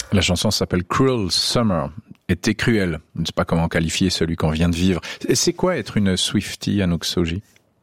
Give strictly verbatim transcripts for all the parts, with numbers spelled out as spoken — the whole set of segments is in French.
La chanson s'appelle Cruel Summer. Été cruel. Je ne sais pas comment qualifier celui qu'on vient de vivre. Et c'est quoi être une Swiftie, Anouk Soji?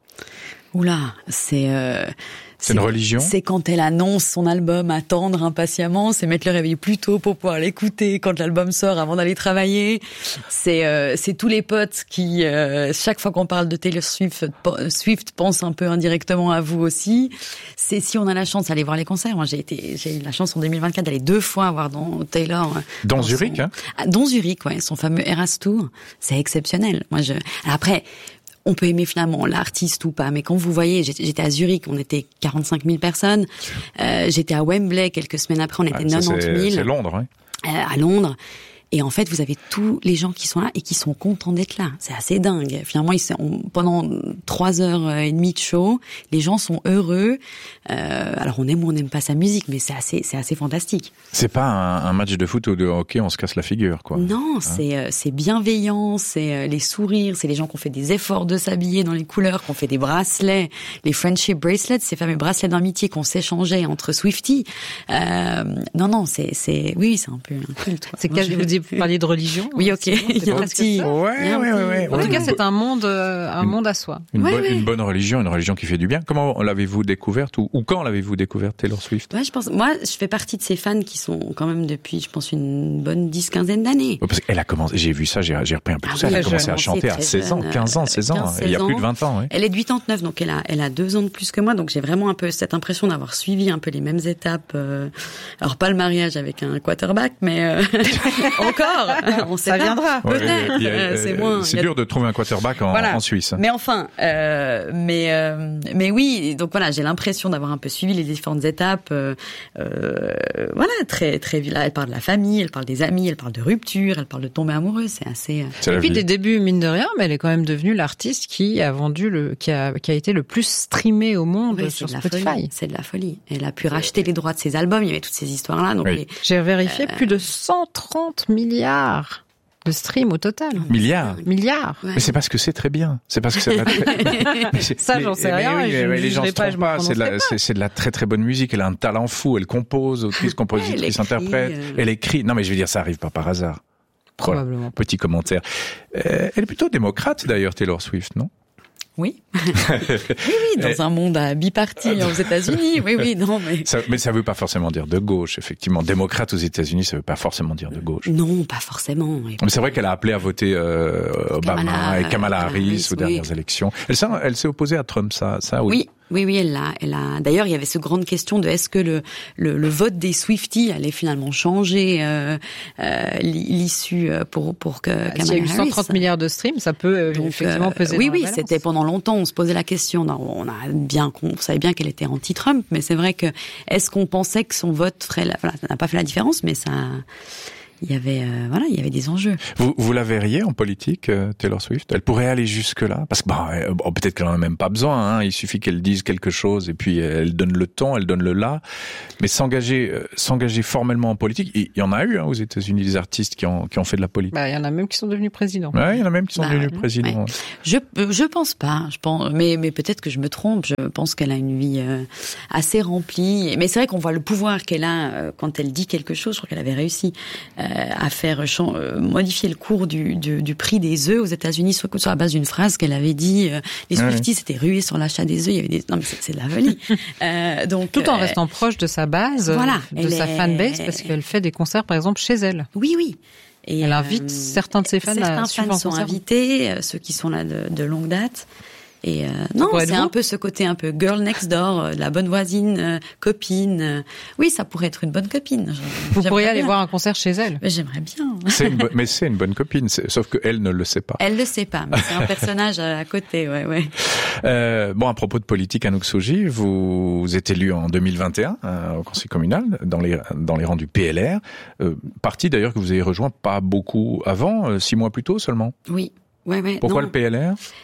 Oula, c'est... Euh... C'est une religion? C'est quand elle annonce son album, attendre impatiemment, c'est mettre le réveil plus tôt pour pouvoir l'écouter quand l'album sort avant d'aller travailler. C'est euh, c'est tous les potes qui, euh, chaque fois qu'on parle de Taylor Swift, Swift pensent un peu indirectement à vous aussi. C'est si on a la chance d'aller voir les concerts. Moi, j'ai été, j'ai eu la chance en deux mille vingt-quatre d'aller deux fois voir dans Taylor. Dans, dans Zurich, son, hein? Dans Zurich, ouais, son fameux Eras Tour. C'est exceptionnel. Moi, je. Après. On peut aimer finalement l'artiste ou pas, mais quand vous voyez, j'étais à Zurich, on était quarante-cinq mille personnes, euh, j'étais à Wembley quelques semaines après, on était ah, quatre-vingt-dix mille. C'est Londres, oui. Euh, à Londres. Et en fait, vous avez tous les gens qui sont là et qui sont contents d'être là. C'est assez dingue. Finalement, ils sont, pendant trois heures et demie de show, les gens sont heureux. Euh, alors, on aime ou on n'aime pas sa musique, mais c'est assez, c'est assez fantastique. C'est pas un, un match de foot ou de hockey, on se casse la figure, quoi. Non, hein? c'est, c'est bienveillant, c'est les sourires, c'est les gens qui ont fait des efforts de s'habiller dans les couleurs, qui ont fait des bracelets, les friendship bracelets, ces fameux bracelets d'amitié qu'on s'échangeait entre Swifties. Euh, non, non, c'est, c'est, oui, c'est un peu un culte. C'est quel, vous dites, vous parliez de religion? Oui, ok. Il y a un petit. Ouais, ouais, ouais, ouais. En tout cas, c'est un monde, un une, monde à soi. Une, ouais, bonne, ouais. une bonne religion, une religion qui fait du bien. Comment l'avez-vous découverte ou, ou quand l'avez-vous découverte, Taylor Swift? Ouais, je pense. Moi, je fais partie de ces fans qui sont quand même depuis, je pense, une bonne dix, quinzaine d'années. Ouais, parce qu'elle a commencé. J'ai vu ça. J'ai, j'ai repris un peu ah tout ça. Oui, elle a commencé jeune, à chanter à seize ans, quinze ans, seize ans. Il y a plus de vingt ans. Ouais. Elle est de quatre-vingt-neuf, donc elle a, elle a deux ans de plus que moi. Donc j'ai vraiment un peu cette impression d'avoir suivi un peu les mêmes étapes. Euh, alors pas le mariage avec un quarterback, mais euh, encore. On sait ça pas. viendra. Ouais, peut-être. a, euh, c'est moins. C'est a... dur de trouver un quarterback en, voilà. en Suisse. Mais enfin, euh, mais euh, mais oui. Donc voilà, j'ai l'impression d'avoir un peu suivi les différentes étapes. Euh, euh, voilà, très très. Là, elle parle de la famille, elle parle des amis, elle parle de rupture, elle parle de tomber amoureuse. C'est assez. Euh... C'est Depuis des débuts, mine de rien, mais elle est quand même devenue l'artiste qui a vendu le, qui a qui a été le plus streamé au monde oui, sur c'est Spotify. C'est de la folie. Elle a pu racheter les droits de ses albums. Il y avait toutes ces histoires-là. Donc oui. les... J'ai vérifié euh... plus de cent trente milliards. De stream au total. Milliards. Milliards. Ouais. Mais c'est parce que c'est très bien. C'est parce que c'est de la très... Ça, j'en sais rien. Oui, je, mais les gens se pas, trompent pas. C'est de, la, c'est, c'est de la très très bonne musique. Elle a un talent fou. Elle compose, autrice, compositrice, elle écrit, interprète. Euh... Elle écrit. Non, mais je veux dire, ça arrive pas par hasard. Probablement. Voilà. Petit commentaire. Euh, elle est plutôt démocrate d'ailleurs, Taylor Swift, non? Oui. oui, oui, dans un monde à biparti aux États-Unis. Oui, oui, non, mais. Ça, mais ça veut pas forcément dire de gauche, effectivement. Démocrate aux États-Unis, ça veut pas forcément dire de gauche. Non, pas forcément. Mais c'est vrai qu'elle a appelé à voter euh, Obama Kamala, et Kamala Harris, Harris aux dernières oui. élections. Elle, ça, elle s'est opposée à Trump, ça, ça oui. Oui. Oui, oui, elle l'a, elle a. D'ailleurs, il y avait cette grande question de est-ce que le le, le vote des Swifties allait finalement changer euh, euh, l'issue pour pour que bah, Kamala s'il y a eu Harris. cent trente milliards de streams, ça peut Donc, effectivement peser. Euh, oui, dans oui, la c'était pendant longtemps. On se posait la question. Non, on a bien, on savait bien qu'elle était anti-Trump, mais c'est vrai que est-ce qu'on pensait que son vote ferait, la, voilà, ça n'a pas fait la différence, mais ça. Il y avait, euh, voilà, il y avait des enjeux. Vous, vous la verriez en politique, euh, Taylor Swift? Elle pourrait aller jusque-là? Parce que, bah, euh, bon, peut-être qu'elle en a même pas besoin, hein. Il suffit qu'elle dise quelque chose et puis elle donne le ton, elle donne le là. Mais s'engager, euh, s'engager formellement en politique, il y en a eu, hein, aux États-Unis, des artistes qui ont, qui ont fait de la politique. Bah, il y en a même qui sont devenus présidents. Ouais, il y en a même qui sont bah, devenus ouais, présidents. Ouais. Je, je pense pas. Je pense, mais, mais peut-être que je me trompe. Je pense qu'elle a une vie euh, assez remplie. Mais c'est vrai qu'on voit le pouvoir qu'elle a euh, quand elle dit quelque chose. Je crois qu'elle avait réussi euh, à faire modifier le cours du, du, du prix des œufs aux États-Unis sur, sur la base d'une phrase qu'elle avait dit. Euh, les Swifties ouais. s'étaient rués sur l'achat des œufs. Il y avait des non mais c'est, c'est de la folie. euh, donc tout en euh, restant proche de sa base, voilà, de sa est... fanbase, parce qu'elle fait des concerts par exemple chez elle. Oui, oui. Et elle invite euh, certains de ses fans certains à suivre fans en sont concert. Invités, euh, ceux qui sont là de, de longue date. Et euh, non, c'est un peu ce côté un peu girl next door, euh, la bonne voisine, euh, copine. Euh, oui, ça pourrait être une bonne copine. Vous pourriez aller bien. voir un concert chez elle. Mais j'aimerais bien. C'est une bo- mais c'est une bonne copine, c'est, sauf qu'elle ne le sait pas. Elle le sait pas, mais c'est un personnage à côté, ouais, ouais. Euh, bon, à propos de politique, Anouk Soji, vous, vous êtes élu en deux mille vingt et un euh, au Conseil communal dans les dans les rangs du P L R, euh, parti d'ailleurs que vous avez rejoint pas beaucoup avant, euh, six mois plus tôt seulement. Oui, ouais, ouais. Pourquoi non. le P L R?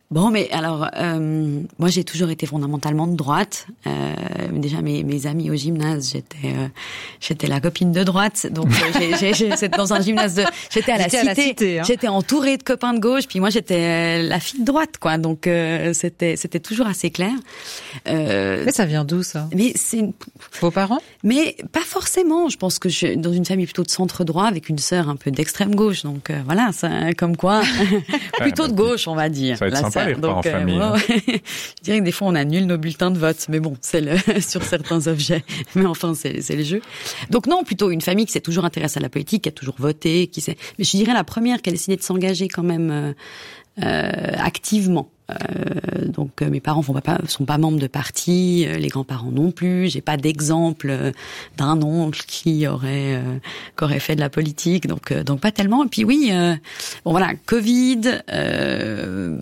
Bon, mais alors, euh, moi j'ai toujours été fondamentalement de droite. Euh, déjà mes, mes amis au gymnase, j'étais euh, j'étais la copine de droite, donc euh, j'ai, j'ai, j'étais dans un gymnase de, j'étais à la j'étais cité, à la cité hein. J'étais entourée de copains de gauche, puis moi j'étais la fille de droite, quoi. Donc euh, c'était c'était toujours assez clair. Euh, mais ça vient d'où ça? Mais c'est vos parents? Mais pas forcément. Je pense que je suis dans une famille plutôt de centre droit avec une sœur un peu d'extrême gauche, donc euh, voilà, ça, comme quoi, plutôt de gauche, on va dire. Ça va être sympa les repas en famille. Euh, ouais. Je dirais que des fois on annule nos bulletins de vote, mais bon, c'est le sur certains objets. Mais enfin, c'est c'est le jeu. Donc non, plutôt une famille qui s'est toujours intéressée à la politique, qui a toujours voté, qui s'est. Mais je dirais la première qui a décidé de s'engager quand même euh, euh, activement. Euh, donc euh, mes parents font pas, sont pas membres de parti, euh, les grands-parents non plus. J'ai pas d'exemple euh, d'un oncle qui aurait euh, qui aurait fait de la politique, donc euh, donc pas tellement. Et puis oui, euh, bon voilà, Covid. Euh,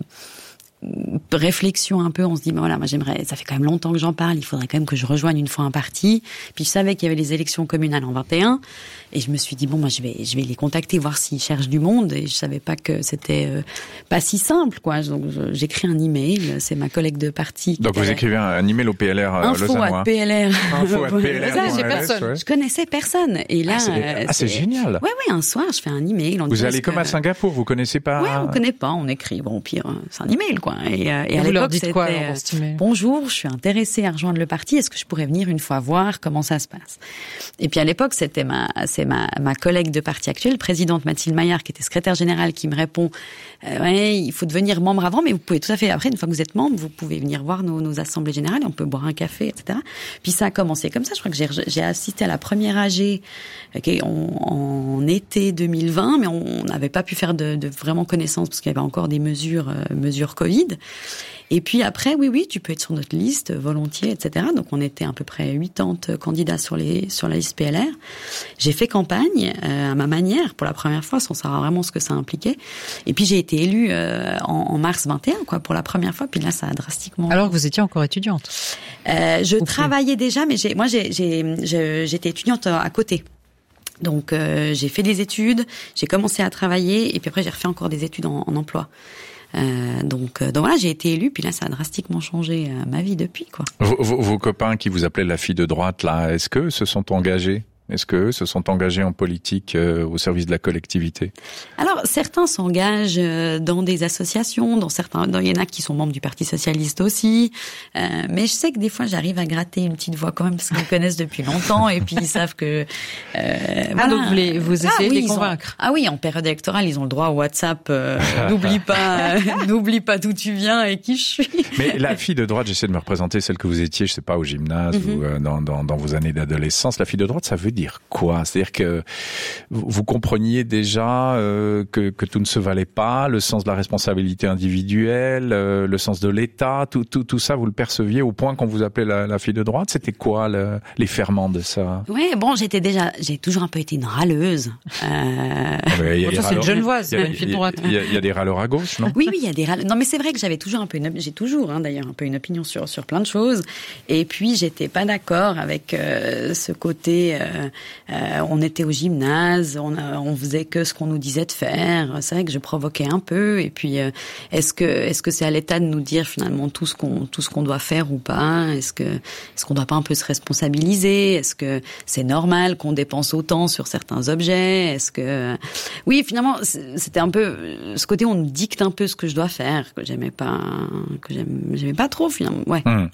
réflexion un peu, on se dit, ben voilà, moi j'aimerais, ça fait quand même longtemps que j'en parle, il faudrait quand même que je rejoigne une fois un parti. Puis je savais qu'il y avait les élections communales en vingt et un, et je me suis dit, bon, moi je vais, je vais les contacter, voir s'ils cherchent du monde, et je savais pas que c'était euh, pas si simple, quoi. Donc j'écris un email, c'est ma collègue de parti. Donc vous écrivez un email au P L R euh, Info à P L R. Info à P L R. Ça, j'ai personne. Ouais. Je connaissais personne. Et là, ah, c'est, euh, ah, c'est génial. Ouais, ouais, un soir, je fais un email. Vous allez comme que... à Singapour, vous connaissez pas? Ouais, on connaît pas, on écrit. Bon, au pire, c'est un email, quoi. Et, euh, et, et à vous leur l'époque, dites c'était quoi, alors, bonjour, je suis intéressée à rejoindre le parti. Est-ce que je pourrais venir une fois voir comment ça se passe? Et puis à l'époque, c'était ma, c'est ma, ma collègue de parti actuelle, présidente Mathilde Maillard, qui était secrétaire générale, qui me répond euh, ouais, il faut devenir membre avant, mais vous pouvez tout à fait après, une fois que vous êtes membre, vous pouvez venir voir nos, nos assemblées générales, et on peut boire un café, et cetera. Puis ça a commencé comme ça. Je crois que j'ai, j'ai assisté à la première A G okay, en, en été deux mille vingt, mais on n'avait pas pu faire de, de vraiment connaissance parce qu'il y avait encore des mesures, euh, mesures Covid. Et puis après, oui, oui, tu peux être sur notre liste, volontiers, et cetera. Donc on était à peu près quatre-vingts candidats sur les sur la liste P L R. J'ai fait campagne euh, à ma manière pour la première fois, sans savoir vraiment ce que ça impliquait. Et puis j'ai été élue euh, en, en mars vingt et un, quoi, pour la première fois. Puis là, ça a drastiquement. Alors que vous étiez encore étudiante. Euh, je okay. travaillais déjà, mais j'ai, moi, j'ai, j'ai, j'ai, j'étais étudiante à côté. Donc euh, j'ai fait des études, j'ai commencé à travailler, et puis après j'ai refait encore des études en, en emploi. Euh, donc, euh, donc voilà, j'ai été élue, puis là, ça a drastiquement changé euh, ma vie depuis, quoi. Vos, vos, vos copains qui vous appelaient la fille de droite, là, est-ce qu'eux se sont engagés? Est-ce qu'eux se sont engagés en politique euh, au service de la collectivité? Alors, certains s'engagent euh, dans des associations, dans certains, dans, il y en a qui sont membres du Parti Socialiste aussi, euh, mais je sais que des fois, j'arrive à gratter une petite voix quand même, parce qu'ils me connaissent depuis longtemps, et puis ils savent que... Euh, ah, voilà. donc vous, les, vous essayez ah, oui, de les convaincre. Ont, ah oui, en période électorale, ils ont le droit au WhatsApp, euh, n'oublie pas, euh, n'oublie pas d'où tu viens et qui je suis. Mais la fille de droite, j'essaie de me représenter celle que vous étiez, je sais pas, au gymnase, mm-hmm. ou euh, dans, dans, dans vos années d'adolescence. La fille de droite, ça veut dire quoi? C'est-à-dire que vous compreniez déjà euh, que, que tout ne se valait pas, le sens de la responsabilité individuelle, euh, le sens de l'État, tout, tout, tout ça, vous le perceviez au point qu'on vous appelait la, la fille de droite? C'était quoi le, les ferments de ça? Oui, bon, j'étais déjà, j'ai toujours un peu été une râleuse. Euh... Ouais, bon, ça, c'est une genevoise, c'est pas une fille de droite. Il y, a, il y a des râleurs à gauche, non? Oui, oui, il y a des râleurs. Non, mais c'est vrai que j'avais toujours un peu une, j'ai toujours, hein, d'ailleurs, un peu une opinion sur sur plein de choses. Et puis, j'étais pas d'accord avec euh, ce côté. Euh, euh, on était au gymnase, on, a, on faisait que ce qu'on nous disait de faire. C'est vrai que je provoquais un peu. Et puis, euh, est-ce que est-ce que c'est à l'État de nous dire finalement tout ce qu'on tout ce qu'on doit faire ou pas? Est-ce que est-ce qu'on doit pas un peu se responsabiliser? Est-ce que c'est normal qu'on dépense autant sur certains objets? Est-ce que oui, finalement, c'était un peu ce côté on me dicte un peu ce que je dois faire, que j'aimais pas, que j'aimais, j'aimais pas trop finalement. Ouais. Mmh.